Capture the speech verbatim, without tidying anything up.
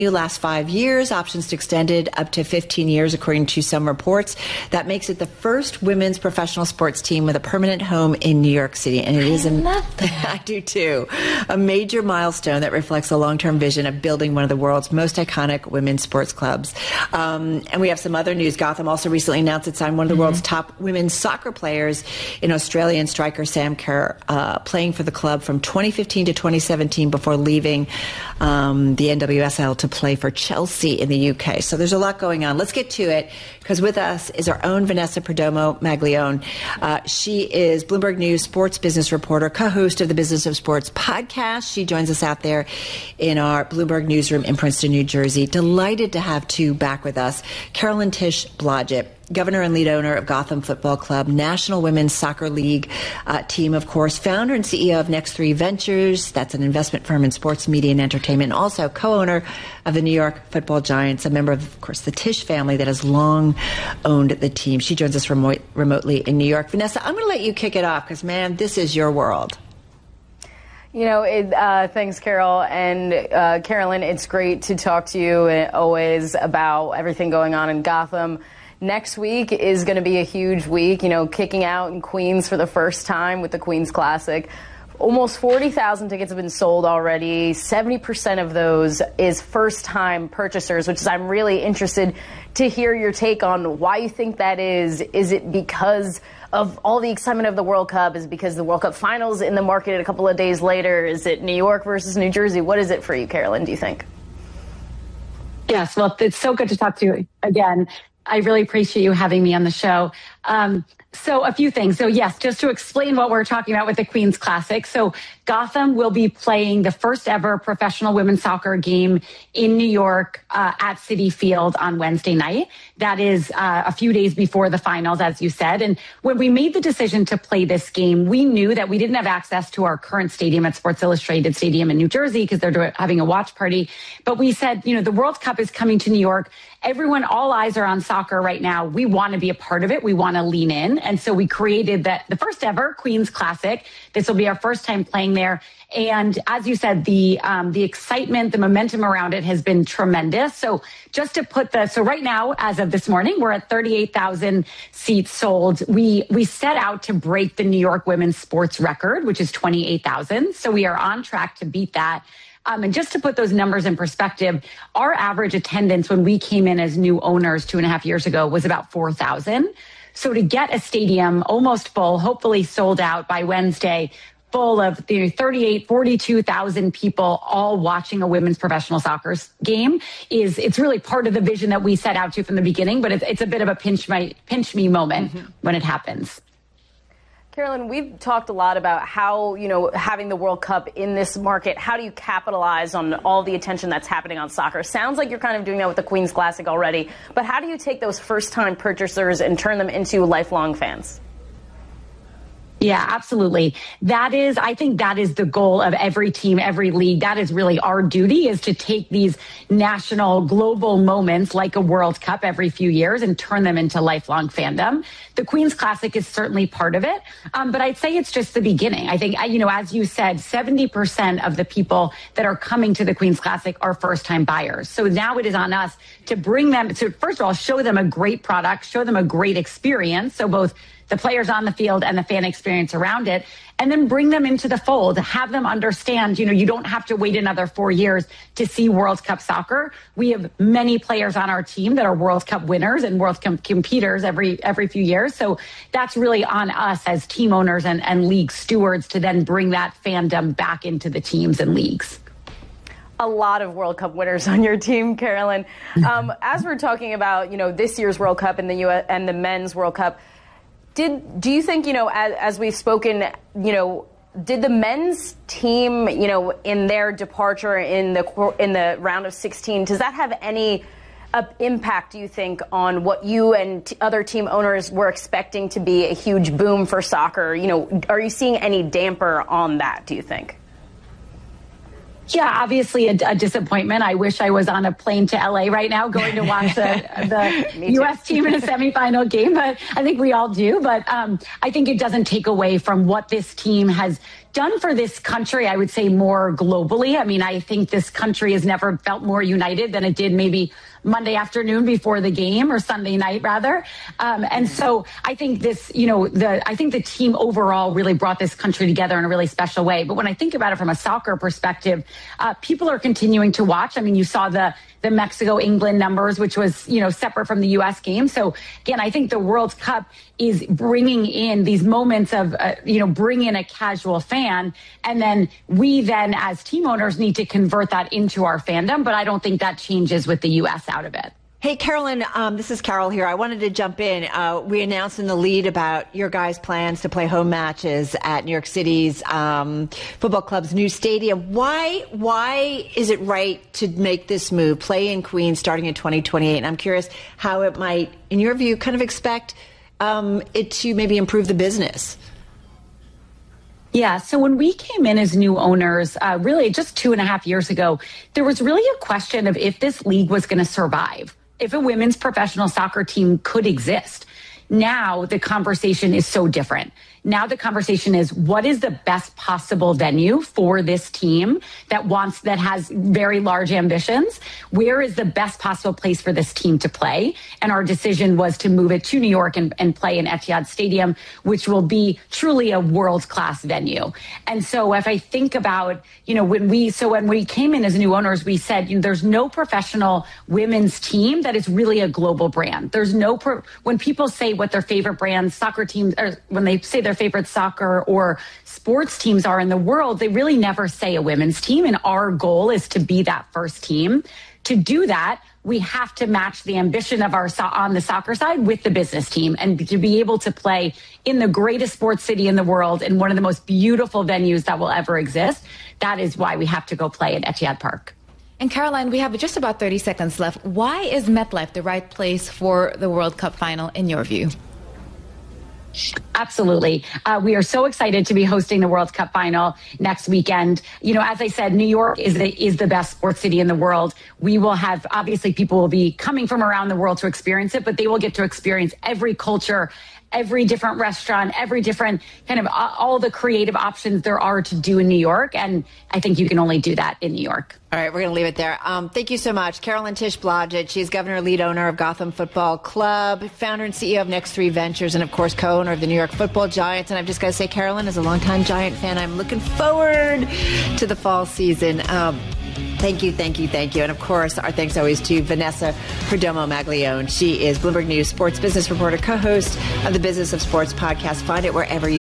last five years, options to extended up to fifteen years, according to some reports. That makes it the first women's professional sports team with a permanent home in New York City. And it I is a, love that. I do too. A major milestone that reflects a long-term vision of building one of the world's most iconic women's sports clubs. Um, and we have some other news. Gotham also recently announced it signed one of the mm-hmm. world's top women's soccer players in Australian striker Sam Kerr, uh, playing for the club from twenty fifteen to twenty seventeen before leaving um, the N W S L to play for Chelsea in the U K. So there's a lot going on. Let's get to it, because with us is our own Vanessa Perdomo Maglione. Uh, she is Bloomberg News sports business reporter, co-host of the Business of Sports podcast. She joins us out there in our Bloomberg newsroom in Princeton, New Jersey. Delighted to have two back with us. Carolyn Tish Blodgett, governor and lead owner of Gotham Football Club, National Women's Soccer League uh, team, of course, founder and C E O of Next Three Ventures. That's an investment firm in sports, media, and entertainment. And also co-owner of the New York Football Giants, a member of, of course, the Tish family that has long owned the team. She joins us remote, remotely in New York. Vanessa, I'm going to let you kick it off because, man, this is your world. You know, it, uh, thanks, Carol. And uh, Carolyn, it's great to talk to you always about everything going on in Gotham. Next week is going to be a huge week, you know, kicking out in Queens for the first time with the Queens Classic. Almost forty thousand tickets have been sold already. seventy percent of those is first-time purchasers, which is I'm really interested to hear your take on why you think that is. Is it because of all the excitement of the World Cup? Is it because the World Cup finals in the market a couple of days later? Is it New York versus New Jersey? What is it for you, Carolyn, do you think? Yes, well, it's so good to talk to you again. I really appreciate you having me on the show. Um, so a few things. So yes, just to explain what we're talking about with the Queens Classic. So Gotham will be playing the first ever professional women's soccer game in New York uh, at Citi Field on Wednesday night. That is uh, a few days before the finals, as you said. And when we made the decision to play this game, we knew that we didn't have access to our current stadium at Sports Illustrated Stadium in New Jersey because they're doing, having a watch party. But we said, you know, the World Cup is coming to New York. Everyone, all eyes are on soccer right now. We want to be a part of it. We want to lean in. And so we created that the first ever Queens Classic. This will be our first time playing there. And as you said, the um, the excitement, the momentum around it has been tremendous. So just to put the, so right now, as of this morning, we're at thirty-eight thousand seats sold. We we set out to break the New York women's sports record, which is twenty-eight thousand. So we are on track to beat that. Um, and just to put those numbers in perspective, our average attendance when we came in as new owners two and a half years ago was about four thousand. So to get a stadium almost full, hopefully sold out by Wednesday, full of you know, thirty-eight, forty-two thousand people all watching a women's professional soccer game is it's really part of the vision that we set out to from the beginning, but it's, it's a bit of a pinch my pinch me moment mm-hmm. when it happens. Carolyn, we've talked a lot about how, you know, having the World Cup in this market, how do you capitalize on all the attention that's happening on soccer? Sounds like you're kind of doing that with the Queens Classic already, but how do you take those first-time purchasers and turn them into lifelong fans? Yeah, absolutely. That is, I think that is the goal of every team, every league. That is really our duty, is to take these national, global moments like a World Cup every few years and turn them into lifelong fandom. The Queens Classic is certainly part of it. Um, but I'd say it's just the beginning. I think, you know, as you said, seventy percent of the people that are coming to the Queens Classic are first-time buyers. So now it is on us to bring them to, first of all, show them a great product, show them a great experience. So both the players on the field and the fan experience around it, and then bring them into the fold, have them understand, you know, you don't have to wait another four years to see World Cup soccer. We have many players on our team that are World Cup winners and World Cup competitors every every few years. So that's really on us as team owners and, and league stewards to then bring that fandom back into the teams and leagues. A lot of World Cup winners on your team, Carolyn. Um, as we're talking about, you know, this year's World Cup and the U S and the men's World Cup, Did do you think, you know, as, as we've spoken, you know, did the men's team, you know, in their departure in the in the round of sixteen, does that have any uh, impact, do you think, on what you and t- other team owners were expecting to be a huge boom for soccer? You know, are you seeing any damper on that, do you think? Yeah, obviously a, a disappointment. I wish I was on a plane to L A right now going to watch the, the U S team in a semifinal game, but I think we all do. But um, I think it doesn't take away from what this team has done for this country, I would say more globally. I mean, I think this country has never felt more united than it did maybe Monday afternoon before the game, or Sunday night rather. Um, and so I think this, you know, the I think the team overall really brought this country together in a really special way. But when I think about it from a soccer perspective, uh, people are continuing to watch. I mean, you saw the the Mexico-England numbers, which was, you know, separate from the U S game. So again, I think the World Cup is bringing in these moments of, uh, you know, bring in a casual fan. And then we then as team owners need to convert that into our fandom. But I don't think that changes with the U S out of it. Hey, Carolyn, um, this is Carol here. I wanted to jump in. Uh, we announced in the lead about your guys' plans to play home matches at New York City's um, football club's new stadium. Why why is it right to make this move, play in Queens starting in twenty twenty-eight? And I'm curious how it might, in your view, kind of expect um, it to maybe improve the business. Yeah. So when we came in as new owners, uh, really just two and a half years ago, there was really a question of if this league was going to survive, if a women's professional soccer team could exist. Now the conversation is so different. Now the conversation is, what is the best possible venue for this team that wants, that has very large ambitions? Where is the best possible place for this team to play? And our decision was to move it to New York and, and play in Etihad Stadium, which will be truly a world-class venue. And so if I think about, you know, when we, so when we came in as new owners, we said, you know, there's no professional women's team that is really a global brand. There's no, pro, when people say what their favorite brands, soccer teams, or when they say their favorite soccer or sports teams are in the world, they really never say a women's team. And our goal is to be that first team. To do that, we have to match the ambition of our so- on the soccer side with the business team, and to be able to play in the greatest sports city in the world in one of the most beautiful venues that will ever exist. That is why we have to go play at Etihad Park. And Caroline, we have just about thirty seconds left. Why is MetLife the right place for the World Cup final in your view? Absolutely. Uh, we are so excited to be hosting the World Cup final next weekend. You know, as I said, New York is the, is the best sports city in the world. We will have, obviously, people will be coming from around the world to experience it, but they will get to experience every culture, every different restaurant, every different kind of uh, all the creative options there are to do in New York. And I think you can only do that in New York. All right, we're going to leave it there. Um, thank you so much. Carolyn Tish Blodgett. She's governor, lead owner of Gotham Football Club, founder and C E O of Next Three Ventures, and of course, co-owner of the New York Football Giants. And I've just got to say, Carolyn, as a longtime Giant fan, I'm looking forward to the fall season. Um, Thank you, thank you, thank you. And of course, our thanks always to Vanessa Perdomo Maglione. She is Bloomberg News sports business reporter, co-host of the Business of Sports podcast. Find it wherever